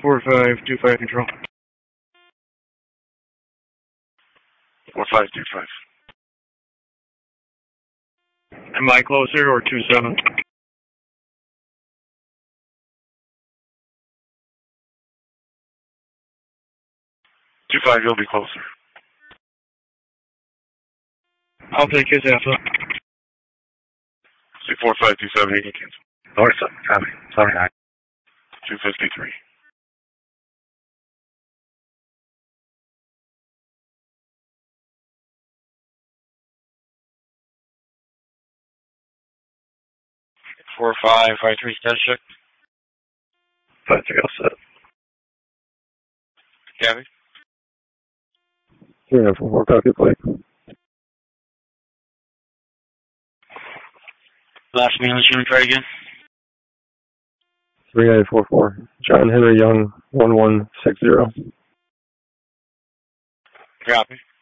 4525 control. 4525. Am I closer or 27? 25, you'll be closer. I'll take his half up. Say 4527, you can cancel. Sorry, sir. Copy. Sorry, 253. Four five five three status check. 53 all set. Copy. 3944 copy plate. Last name on the human card again. 3944. John Henry Young 1160. Copy.